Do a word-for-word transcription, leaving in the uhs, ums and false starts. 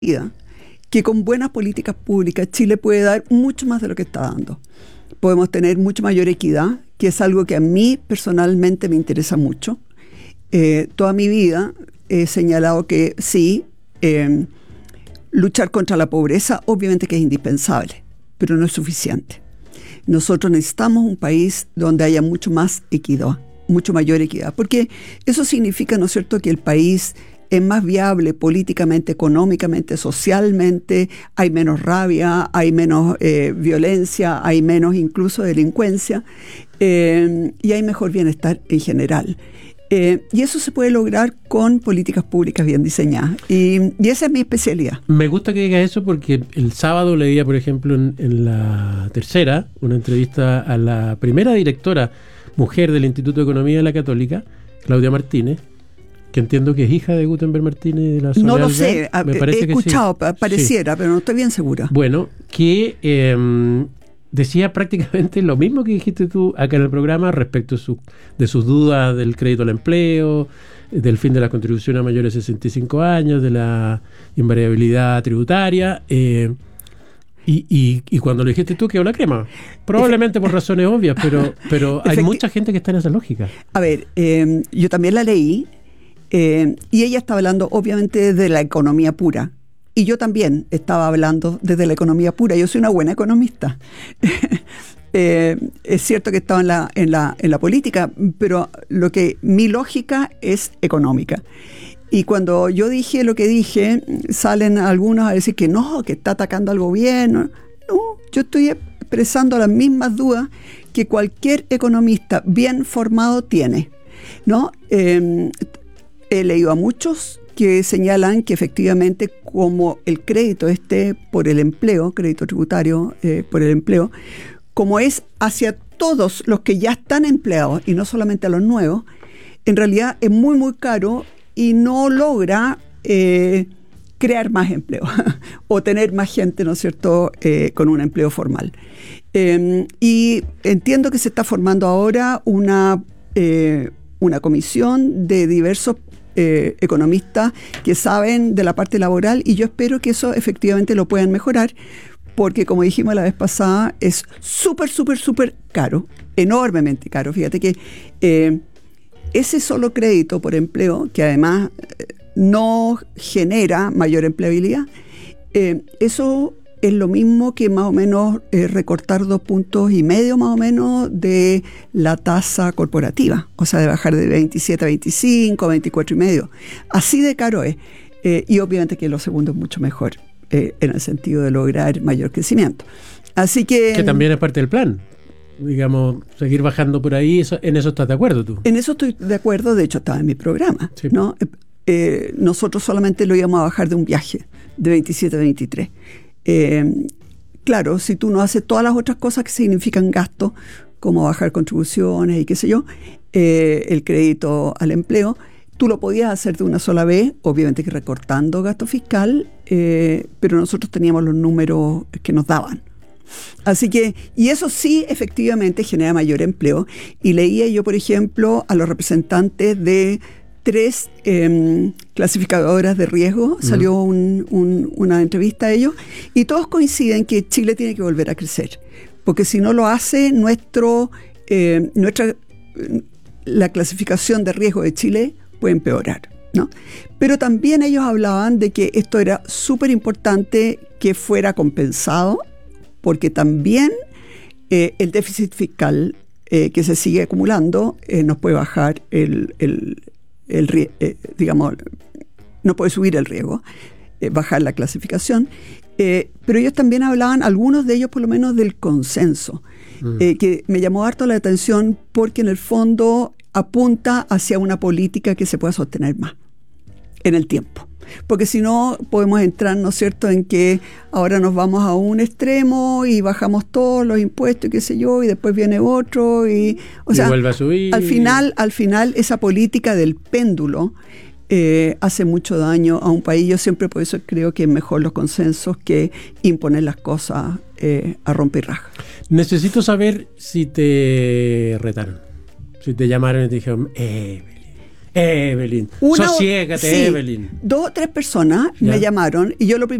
que con buenas políticas públicas Chile puede dar mucho más de lo que está dando. Podemos tener mucho mayor equidad, que es algo que a mí personalmente me interesa mucho. Eh, toda mi vida he señalado que sí, eh, luchar contra la pobreza obviamente que es indispensable, pero no es suficiente. Nosotros necesitamos un país donde haya mucho más equidad, mucho mayor equidad, porque eso significa, ¿no es cierto?, que el país es más viable políticamente, económicamente, socialmente, hay menos rabia, hay menos eh, violencia, hay menos incluso delincuencia, eh, y hay mejor bienestar en general. Eh, y eso se puede lograr con políticas públicas bien diseñadas. Y, y esa es mi especialidad. Me gusta que diga eso porque el sábado leía, por ejemplo, en, en La Tercera, una entrevista a la primera directora mujer del Instituto de Economía de la Católica, Claudia Martínez, que entiendo que es hija de Gutenberg Martínez de la Soledad. No lo sé, me parece he escuchado, que sí. pareciera, sí, pero no estoy bien segura. Bueno, que eh, decía prácticamente lo mismo que dijiste tú acá en el programa respecto de, su, de sus dudas del crédito al empleo, del fin de la contribución a mayores de sesenta y cinco años, de la invariabilidad tributaria, eh, y, y, y cuando lo dijiste tú quedó la crema, probablemente por razones obvias, pero, pero hay mucha gente que está en esa lógica. A ver, eh, yo también la leí, eh, y ella está hablando obviamente de la economía pura. Y yo también estaba hablando desde la economía pura. Yo soy una buena economista. eh, es cierto que estaba en la, en la, en la política, pero lo que mi lógica es económica. Y cuando yo dije lo que dije, salen algunos a decir que no, que está atacando al gobierno. No, yo estoy expresando las mismas dudas que cualquier economista bien formado tiene, ¿no? Eh, he leído a muchos que señalan que efectivamente como el crédito este por el empleo, crédito tributario eh, por el empleo, como es hacia todos los que ya están empleados y no solamente a los nuevos, en realidad es muy muy caro y no logra eh, crear más empleo o tener más gente, ¿no es cierto?, eh, con un empleo formal. Eh, y entiendo que se está formando ahora una, eh, una comisión de diversos Eh, economistas que saben de la parte laboral, y yo espero que eso efectivamente lo puedan mejorar, porque como dijimos la vez pasada, es súper, súper, súper caro, enormemente caro. Fíjate que eh, ese solo crédito por empleo, que además eh, no genera mayor empleabilidad, eh, eso es lo mismo que más o menos eh, recortar dos puntos y medio más o menos de la tasa corporativa, o sea, de bajar de veintisiete a veinticinco, veinticuatro y medio. Así de caro es. Eh, y obviamente que lo segundo es mucho mejor, eh, en el sentido de lograr mayor crecimiento. Así que... Que también es parte del plan. Digamos, seguir bajando por ahí, eso, ¿en eso estás de acuerdo tú? En eso estoy de acuerdo, de hecho estaba en mi programa, sí, ¿no? Eh, nosotros solamente lo íbamos a bajar de un viaje, de veintisiete a veintitrés. Eh, claro, si tú no haces todas las otras cosas que significan gasto, como bajar contribuciones y qué sé yo, eh, el crédito al empleo, tú lo podías hacer de una sola vez, obviamente que recortando gasto fiscal, eh, pero nosotros teníamos los números que nos daban. Así que, y eso sí efectivamente genera mayor empleo. Y leía yo, por ejemplo, a los representantes de tres eh, clasificadoras de riesgo, uh-huh. Salió un, un, una entrevista a ellos, y todos coinciden que Chile tiene que volver a crecer, porque si no lo hace, nuestro, eh, nuestra, la clasificación de riesgo de Chile puede empeorar, ¿no? Pero también ellos hablaban de que esto era súper importante que fuera compensado, porque también eh, el déficit fiscal eh, que se sigue acumulando eh, nos puede bajar el... el El, eh, digamos, no puede subir el riesgo, eh, bajar la clasificación, eh, pero ellos también hablaban, algunos de ellos por lo menos, del consenso, mm. eh, que me llamó harto la atención porque en el fondo apunta hacia una política que se pueda sostener más en el tiempo. Porque si no, podemos entrar, ¿no es cierto?, en que ahora nos vamos a un extremo y bajamos todos los impuestos y qué sé yo, y después viene otro, y o y sea, vuelve a subir. Al final, al final esa política del péndulo eh, hace mucho daño a un país. Yo siempre por eso creo que es mejor los consensos que imponer las cosas eh, a romper y raja. Necesito saber si te retaron, si te llamaron y te dijeron, eh, Evelyn, Una, sosiégate, sí, Evelyn. Dos o tres personas ¿Ya? me llamaron y yo lo